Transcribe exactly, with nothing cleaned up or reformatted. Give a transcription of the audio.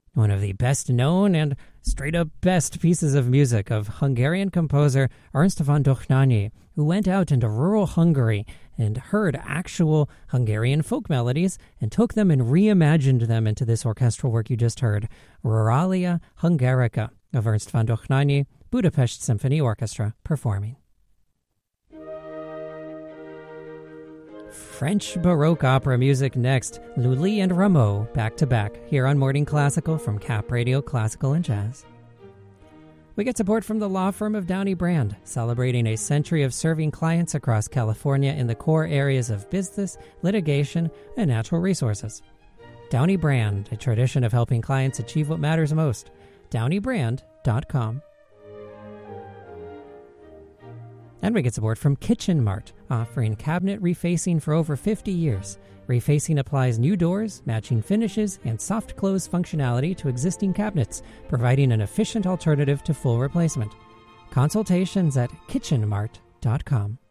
one of the best known and straight up best pieces of music of Hungarian composer Ernst von Dohnányi, who went out into rural Hungary and heard actual Hungarian folk melodies and took them and reimagined them into this orchestral work you just heard, Ruralia Hungarica of Ernst von Dohnányi, Budapest Symphony Orchestra performing. French Baroque opera music next, Lully and Rameau back-to-back here on Morning Classical from Cap Radio Classical and Jazz. We get support from the law firm of Downey Brand, celebrating a century of serving clients across California in the core areas of business, litigation, and natural resources. Downey Brand, a tradition of helping clients achieve what matters most. downey brand dot com. And we get support from Kitchen Mart, offering cabinet refacing for over fifty years. Refacing applies new doors, matching finishes, and soft close functionality to existing cabinets, providing an efficient alternative to full replacement. Consultations at kitchen mart dot com.